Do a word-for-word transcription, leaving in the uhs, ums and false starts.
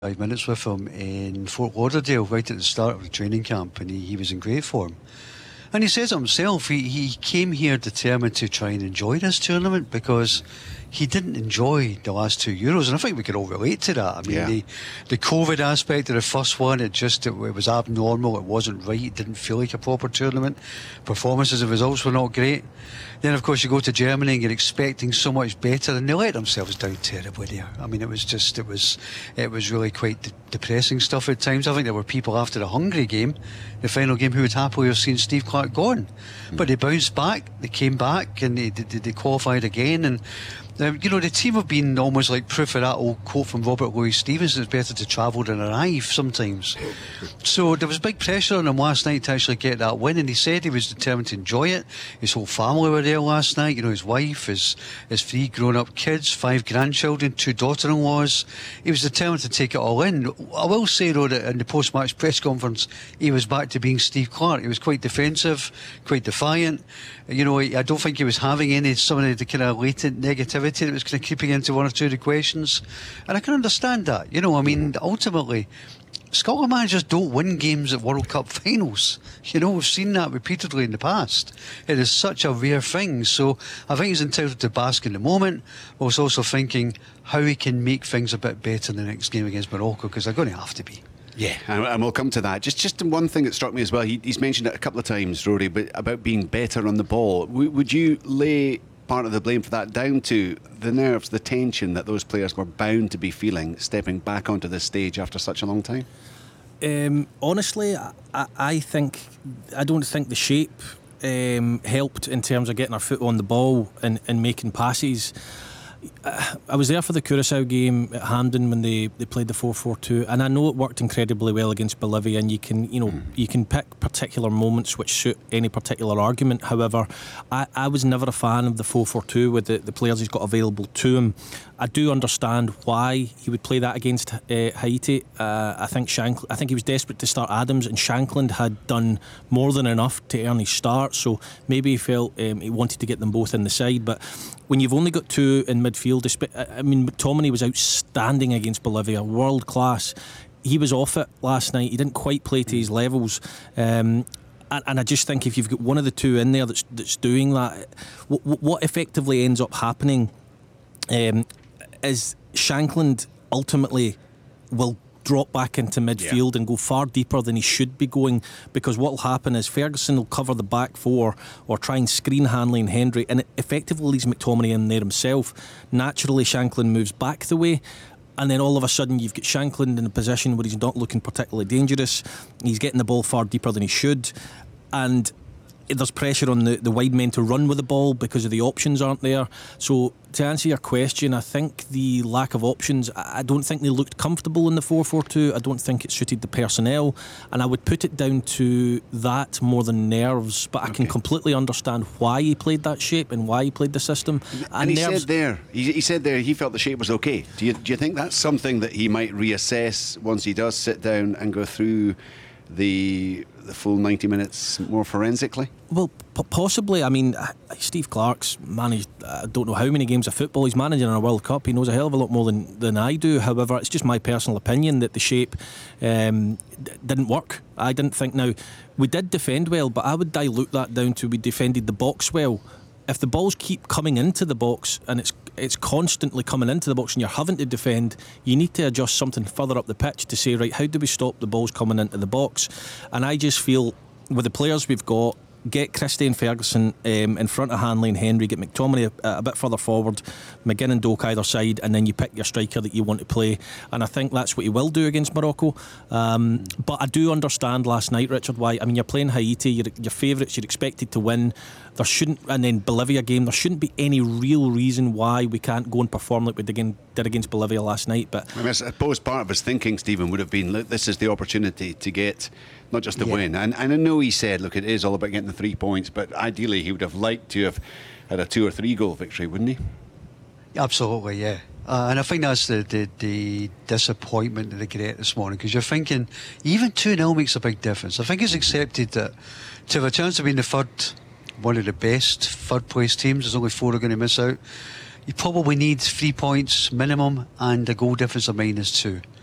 five minutes with him in Fort Lauderdale right at the start of the training camp, and he, he was in great form. And he says it himself, he, he came here determined to try and enjoy this tournament because he didn't enjoy the last two Euros, and I think we could all relate to that. I mean, yeah. the, the COVID aspect of the first one, it just it, it was abnormal, it wasn't right, it didn't feel like a proper tournament. Performances and results were not great. Then, of course, you go to Germany and you're expecting so much better, and they let themselves down terribly there. I mean, it was just, it was it was really quite de- depressing stuff at times. I think there were people after the Hungary game, the final game, who would happily have seen Steve Clarke gone. Mm. But they bounced back, they came back, and they, they, they qualified again. And Uh, you know, the team have been almost like proof of that old quote from Robert Louis Stevenson, it's better to travel than arrive sometimes. So there was big pressure on him last night to actually get that win, and he said he was determined to enjoy it. His whole family were there last night, you know, his wife, his, his three grown-up kids, five grandchildren, two daughter-in-laws. He was determined to take it all in. I will say, though, that in the post-match press conference, he was back to being Steve Clarke. He was quite defensive, quite defiant. You know, I don't think he was having any some of the kind of latent negativity that was kind of creeping into one or two of the questions, and I can understand that. You know, I mean, ultimately, Scotland managers don't win games at World Cup finals. You know, we've seen that repeatedly in the past. It is such a rare thing. So I think he's entitled to bask in the moment. I was also thinking how he can make things a bit better in the next game against Morocco, because they're going to have to be. Yeah, and we'll come to that. Just just one thing that struck me as well, he, he's mentioned it a couple of times, Rory, but about being better on the ball. W- would you lay part of the blame for that down to the nerves, the tension that those players were bound to be feeling stepping back onto this stage after such a long time? Um, honestly, I, I think I don't think the shape um, helped in terms of getting our foot on the ball and, and making passes. I was there for the Curaçao game at Hampden when they, they played the four four two, and I know it worked incredibly well against Bolivia, and you can you know mm. you can pick particular moments which suit any particular argument. However, I, I was never a fan of the four four two with the, the players he's got available to him. I do understand why he would play that against uh, Haiti. Uh, I think Shankland, I think he was desperate to start Adams, and Shankland had done more than enough to earn his start, so maybe he felt um, he wanted to get them both in the side. But when you've only got two in midfield, I mean, McTominay was outstanding against Bolivia, world class. He was off it last night. He didn't quite play to his levels. Um, and, and I just think if you've got one of the two in there that's that's doing that, what, what effectively ends up happening um, is Shankland ultimately will drop back into midfield yeah. and go far deeper than he should be going, because what will happen is Ferguson will cover the back four or try and screen Hanley and Hendry, and it effectively leaves McTominay in there himself. Naturally, Shankland moves back the way, and then all of a sudden you've got Shankland in a position where he's not looking particularly dangerous. He's getting the ball far deeper than he should, and there's pressure on the, the wide men to run with the ball because of the options aren't there. So to answer your question, I think the lack of options, I don't think they looked comfortable in the four four two. I don't think it suited the personnel, and I would put it down to that more than nerves. But okay. I can completely understand why he played that shape and why he played the system. And, and he nerves, said there he, he said there he felt the shape was okay. Do you, do you think that's something that he might reassess once he does sit down and go through the the full ninety minutes more forensically? Well, p- possibly. I mean, Steve Clarke's managed, I don't know how many games of football he's managing in a World Cup. He knows a hell of a lot more than, than I do. However, it's just my personal opinion that the shape um, d- didn't work. I didn't think. Now, we did defend well, but I would dilute that down to we defended the box well. If the balls keep coming into the box and it's it's constantly coming into the box and you're having to defend, you need to adjust something further up the pitch to say, right, how do we stop the balls coming into the box? And I just feel with the players we've got, get Christie and Ferguson um, in front of Hanley and Hendry, get McTominay a, a bit further forward, McGinn and Doak either side, and then you pick your striker that you want to play. And I think that's what he will do against Morocco. Um, but I do understand last night, Richard, why. I mean, you're playing Haiti, you're, your favourites, you're expected to win. There shouldn't, and then Bolivia game, there shouldn't be any real reason why we can't go and perform like we did against Bolivia last night. But I, mean, I suppose part of his thinking, Stephen, would have been, look, this is the opportunity to get not just the yeah. win. And, and I know he said, look, it is all about getting the three points, but ideally he would have liked to have had a two or three goal victory, wouldn't he? Absolutely, yeah. Uh, and I think that's the, the, the disappointment that they get this morning, because you're thinking even two nil makes a big difference. I think it's accepted that to have a chance of being the third, one of the best third place teams, there's only four are going to miss out. You probably need three points minimum and a goal difference of minus two.